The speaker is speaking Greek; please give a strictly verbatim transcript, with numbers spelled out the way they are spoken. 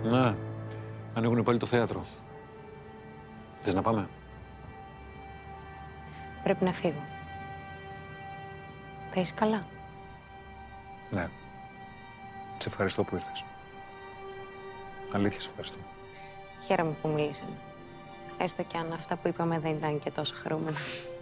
Ναι. Ανοίγουνε πάλι το θέατρο. Θες να πάμε? Πρέπει να φύγω. Θα είσαι καλά? Ναι. Σε ευχαριστώ που ήρθες. Αλήθεια, σε ευχαριστώ. Χαίρομαι που μιλήσαμε. Έστω κι αν αυτά που είπαμε δεν ήταν και τόσο χαρούμενα.